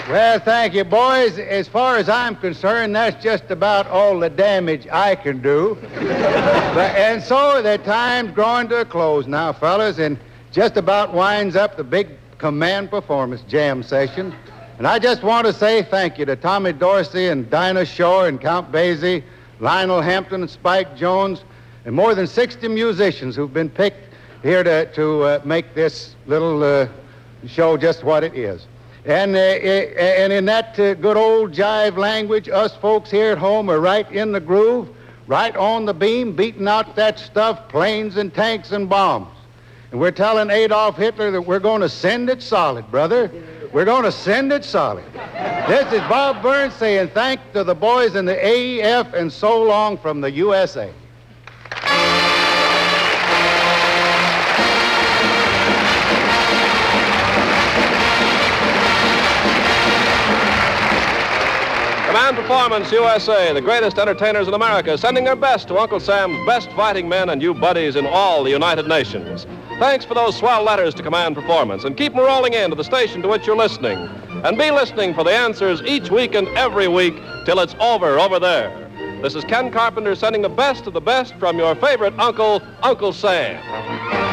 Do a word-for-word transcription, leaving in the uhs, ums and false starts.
Well, thank you, boys. As far as I'm concerned, that's just about all the damage I can do. But, and so the time's drawing to a close now, fellas, and just about winds up the big command performance jam session. And I just want to say thank you to Tommy Dorsey and Dinah Shore and Count Basie, Lionel Hampton and Spike Jones, and more than sixty musicians who've been picked here to, to uh, make this little uh, show just what it is. And, uh, and in that uh, good old jive language, us folks here at home are right in the groove, right on the beam, beating out that stuff, planes and tanks and bombs. And we're telling Adolf Hitler that we're going to send it solid, brother. We're going to send it solid. This is Bob Burns saying thanks to the boys in the A E F and so long from the U S A. Command Performance U S A, the greatest entertainers in America, sending their best to Uncle Sam's best fighting men and you buddies in all the United Nations. Thanks for those swell letters to Command Performance, and keep them rolling in to the station to which you're listening. And be listening for the answers each week and every week till it's over over there. This is Ken Carpenter sending the best of the best from your favorite uncle, Uncle Sam.